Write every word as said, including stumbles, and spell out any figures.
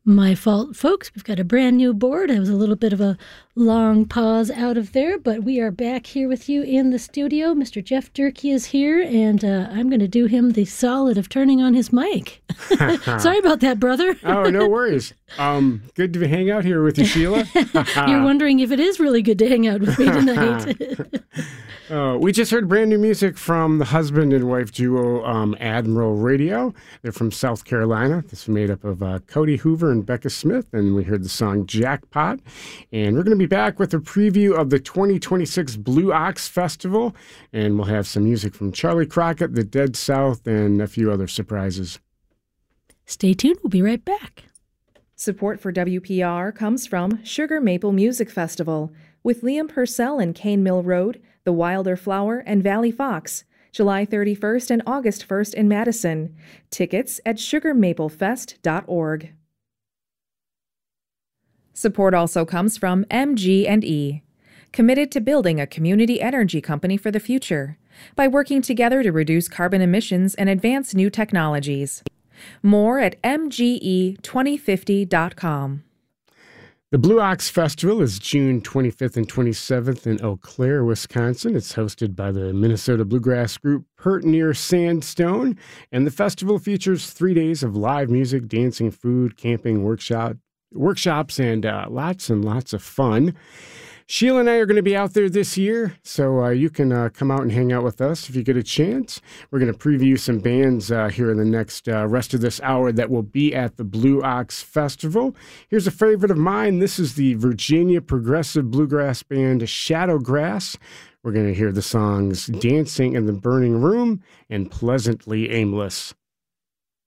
My fault, folks. We've got a brand new board. It was a little bit of a long pause out of there, but we are back here with you in the studio. Mister Jeff Durkee is here, and uh, I'm going to do him the solid of turning on his mic. Sorry about that, brother. Oh, no worries. Um, good to hang out here with you, Sheila. You're wondering if it is really good to hang out with me tonight. Uh, we just heard brand new music from the husband and wife duo um, Admiral Radio. They're from South Carolina. This is made up of uh, Cody Hoover and Becca Smith, and we heard the song Jackpot. And we're going to be back with a preview of the twenty twenty-six Blue Ox Festival, and we'll have some music from Charlie Crockett, the Dead South, and a few other surprises. Stay tuned. We'll be right back. Support for W P R comes from Sugar Maple Music Festival with Liam Purcell and Cane Mill Road, The Wilder Flower, and Valley Fox, July thirty-first and August first in Madison. Tickets at sugar maple fest dot org. Support also comes from M G and E, committed to building a community energy company for the future by working together to reduce carbon emissions and advance new technologies. More at m g e twenty fifty dot com. The Blue Ox Festival is June twenty-fifth and twenty-seventh in Eau Claire, Wisconsin. It's hosted by the Minnesota bluegrass group Pert Near Sandstone, and the festival features three days of live music, dancing, food, camping, workshop, workshops, and uh, lots and lots of fun. Sheila and I are going to be out there this year, so uh, you can uh, come out and hang out with us if you get a chance. We're going to preview some bands uh, here in the next uh, rest of this hour that will be at the Blue Ox Festival. Here's a favorite of mine. This is the Virginia progressive bluegrass band Shadowgrass. We're going to hear the songs Dancing in the Burning Room and Pleasantly Aimless.